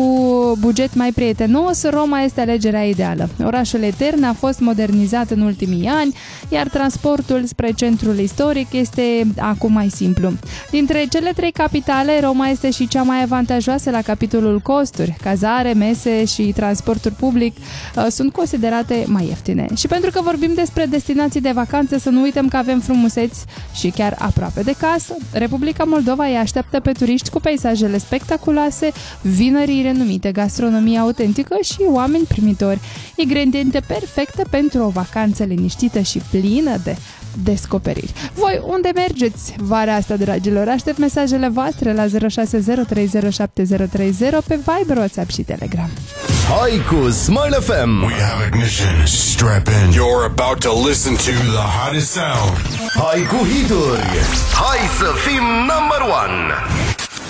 cu buget mai prietenos, Roma este alegerea ideală. Orașul etern a fost modernizat în ultimii ani, iar transportul spre centrul istoric este acum mai simplu. Dintre cele 3 capitale, Roma este și cea mai avantajoasă la capitolul costuri. Cazare, mese și transportul public sunt considerate mai ieftine. Și pentru că vorbim despre destinații de vacanță, să nu uităm că avem frumuseți și chiar aproape de casă. Republica Moldova îi așteaptă pe turiști cu peisajele spectaculoase, vinării renumite, gastronomie autentică și oameni primitori. Ingrediente perfecte pentru o vacanță liniștită și plină de descoperiri. Voi unde mergeți vara asta, dragilor? Aștept mesajele voastre la 0603073030 pe Viber, WhatsApp și Telegram. Hai cu Smile FM! We have ignition. Strap in. You're about to listen to the hottest sound. Hai cu hituri! Hai să fim number one!